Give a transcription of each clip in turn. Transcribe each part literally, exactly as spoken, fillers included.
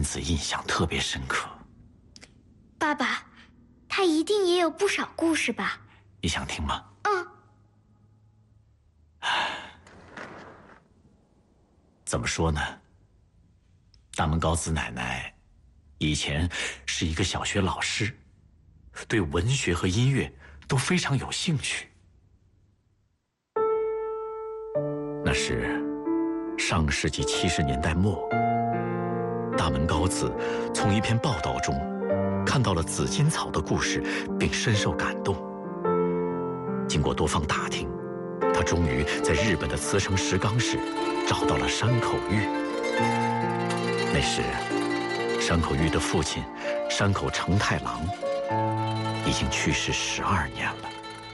子印象特别深刻。 爸爸，他一定也有不少故事吧？ 你想听吗？ 嗯。 怎么说呢？大门高子奶奶以前是一个小学老师，对文学和音乐都非常有兴趣。那是上世纪七十年代末，大门高子从一篇报道中看到了紫金草的故事，并深受感动。经过多方打听，他终于在日本的茨城石冈市找到了山口玉。那时，山口玉的父亲山口成太郎已经去世十二年了。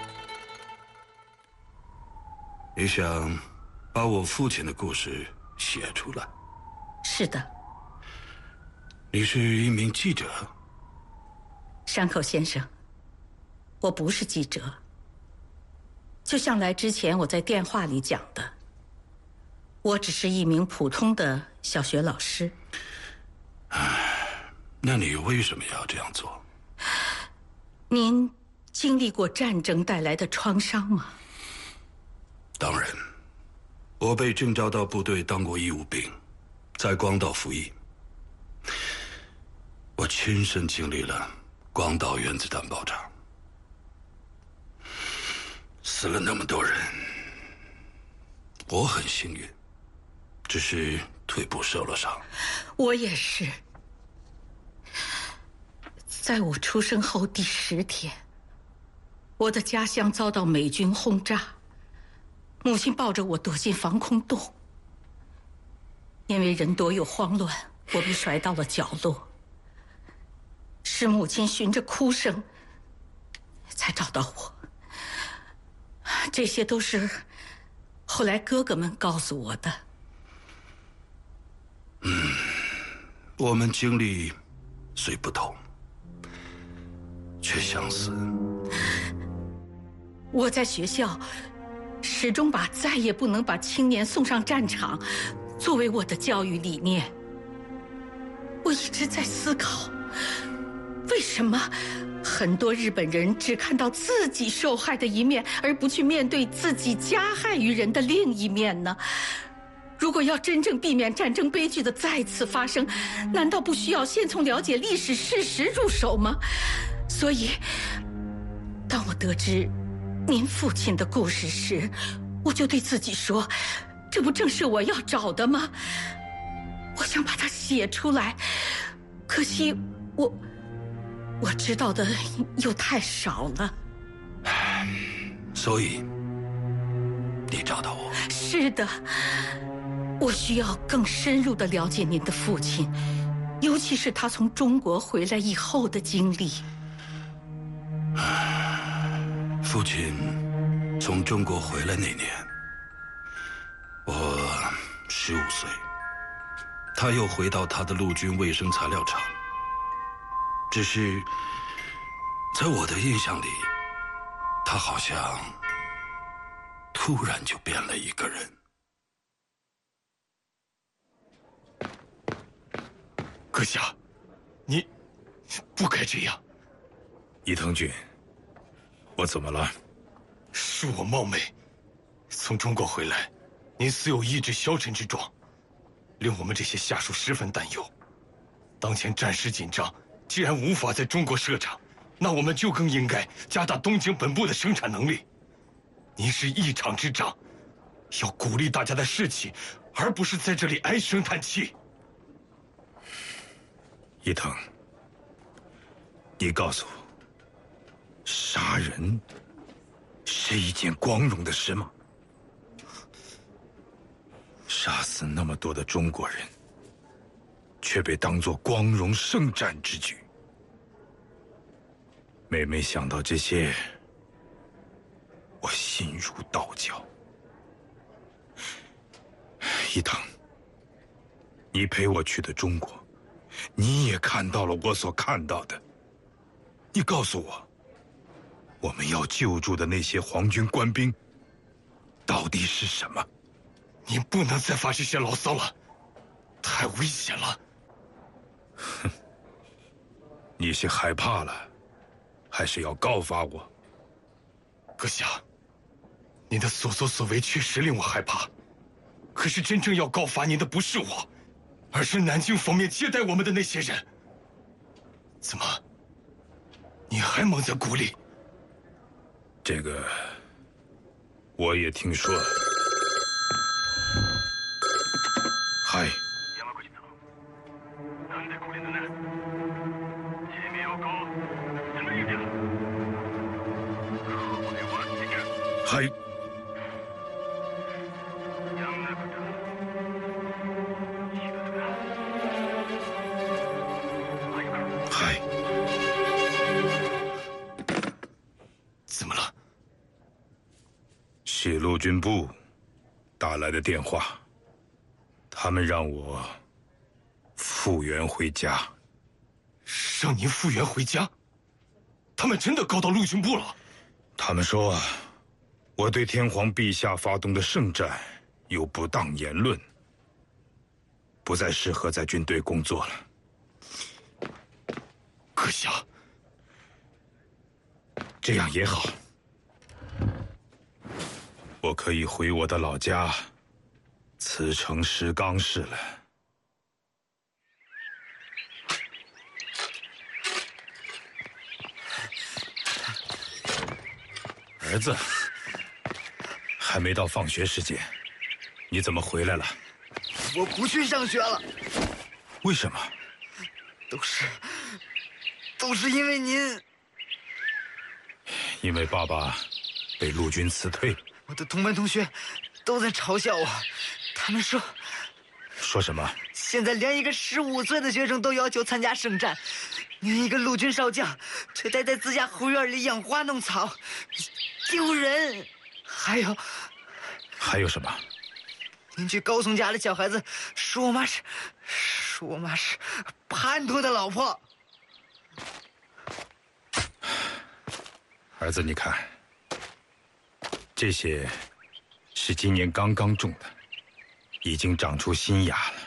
你想把我父亲的故事写出来？ 是的。 你是一名记者？ 山口先生，我不是记者。就像来之前我在电话里讲的，我只是一名普通的小学老师。 那你为什么要这样做？ 您经历过战争带来的创伤吗？ 当然，我被征召到部队当过义务兵，在广岛服役。我亲身经历了广岛原子弹爆炸，死了那么多人。我很幸运，只是腿部受了伤。 我也是。在我出生后第十天，我的家乡遭到美军轰炸，母亲抱着我躲进防空洞。因为人多又慌乱，我被甩到了角落。是母亲循着哭声才找到我。这些都是后来哥哥们告诉我的。 嗯，我们经历虽不同，却相似。 我在学校始终把再也不能把青年送上战场作为我的教育理念。我一直在思考，为什么很多日本人只看到自己受害的一面，而不去面对自己加害于人的另一面呢？如果要真正避免战争悲剧的再次发生，难道不需要先从了解历史事实入手吗？所以，当我得知您父亲的故事时，我就对自己说，这不正是我要找的吗？我想把它写出来，可惜我我知道的又太少了。 所以你找到我？ 是的，我需要更深入地了解您的父亲，尤其是他从中国回来以后的经历。 父亲从中国回来那年，我十五岁，他又回到他的陆军卫生材料厂。只是在我的印象里，他好像突然就变了一个人。 阁下，你不该这样。 伊藤君，我怎么了？ 恕我冒昧，从中国回来，您似有意志消沉之状，令我们这些下属十分担忧。当前战事紧张，既然无法在中国设厂，那我们就更应该加大东京本部的生产能力。您是一厂之长，要鼓励大家的士气，而不是在这里唉声叹气。 伊藤，你告诉我，杀人是一件光荣的事吗？杀死那么多的中国人，却被当作光荣圣战之举。每每想到这些，我心如刀绞。伊藤，你陪我去的中国，你也看到了我所看到的。你告诉我，我们要救助的那些皇军官兵到底是什么？ 您不能再发这些牢骚了，太危险了。 你是害怕了，还是要告发我？ 阁下，您的所作所为确实令我害怕。可是真正要告发您的不是我，而是南京方面接待我们的那些人。怎么，你还蒙在鼓里？ 这个我也听说了。嗨。嗨。嗨。 怎么了？ 是陆军部打来的电话，他们让我复员回家。 让您复员回家？他们真的告到陆军部了？ 他们说啊，我对天皇陛下发动的圣战有不当言论，不再适合在军队工作了。 阁下， 这样也好，我可以回我的老家，慈城石冈市了。儿子，还没到放学时间，你怎么回来了？ 我不去上学了。 为什么？ 都是，都是因为您。 因为爸爸被陆军辞退。 我的同班同学都在嘲笑我，他们说， 说什么？ 现在连一个十五岁的学生都要求参加圣战，您一个陆军少将，却待在自家后院里养花弄草，丢人。还有， 还有什么？ 邻居高松家的小孩子说我妈是，说我妈是叛徒的老婆。 儿子，你看，这些是今年刚刚种的，已经长出新芽了。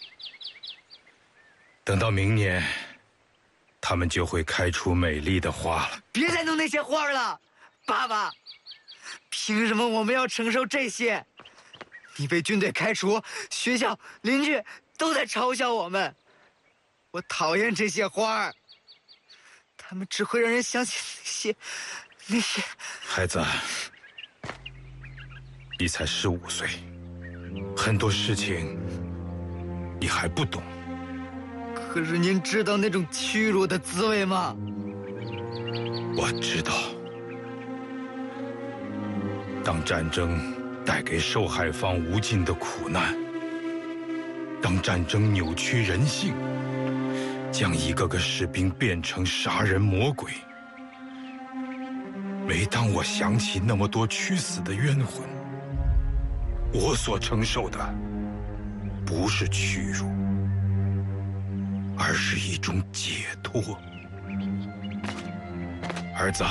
等到明年，它们就会开出美丽的花了。 别再弄那些花了，爸爸，凭什么我们要承受这些？你被军队开除，学校、邻居都在嘲笑我们。我讨厌这些花儿，它们只会让人想起那些那些。 孩子，你才十五岁，很多事情你还不懂。 可是您知道那种屈辱的滋味吗？ 我知道，当战争带给受害方无尽的苦难，当战争扭曲人性，将一个个士兵变成杀人魔鬼，每当我想起那么多屈死的冤魂，我所承受的不是屈辱，而是一种解脱。儿子，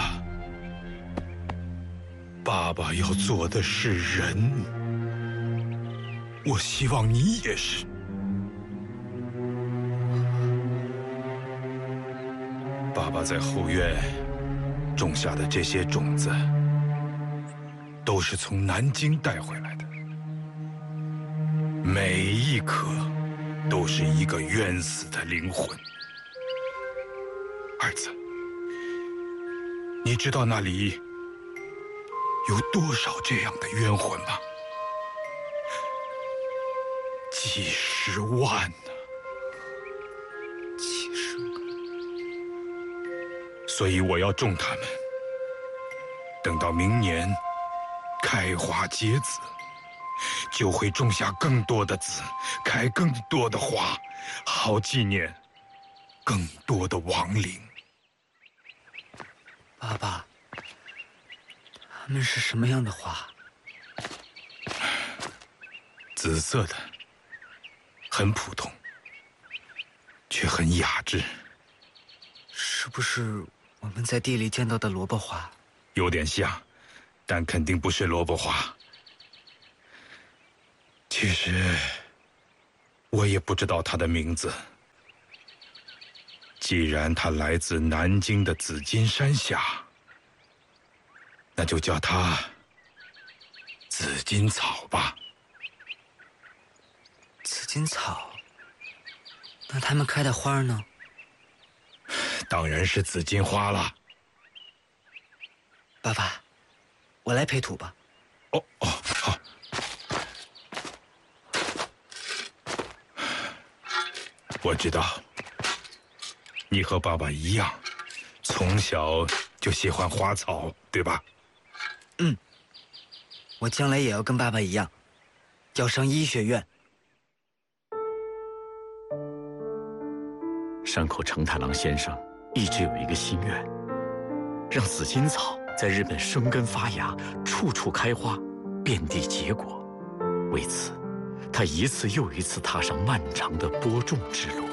爸爸要做的是人，我希望你也是。爸爸在后院种下的这些种子，都是从南京带回来的，每一颗都是一个冤死的灵魂。儿子，你知道那里有多少这样的冤魂吗？几十万呢！ 几十个。 所以我要种它们，等到明年开花结籽，就会种下更多的籽，开更多的花，好纪念更多的亡灵。 爸爸，它们是什么样的花？ 紫色的，很普通，却很雅致。 是不是我们在地里见到的萝卜花？ 有点像，但肯定不是萝卜花。其实，我也不知道它的名字。 既然它来自南京的紫金山下，那就叫它紫金草吧。 紫金草？那它们开的花呢？ 当然是紫金花了。 爸爸，我来培土吧。 哦哦，好。我知道，你和爸爸一样，从小就喜欢花草，对吧？ 嗯，我将来也要跟爸爸一样，要上医学院。 山口承太郎先生一直有一个心愿，让紫金草在日本生根发芽，处处开花，遍地结果。为此，他一次又一次踏上漫长的播种之路。